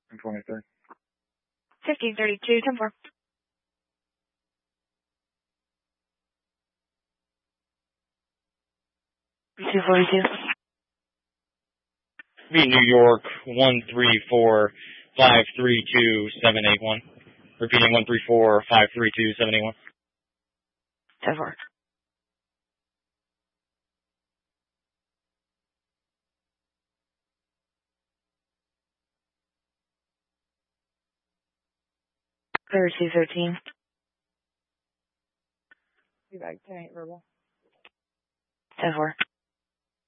23. 1532, 10-4. B242. Be New York 134532781. Repeating 134532781. 10-4. Clear 213. Be back 10-8 verbal. 10-4.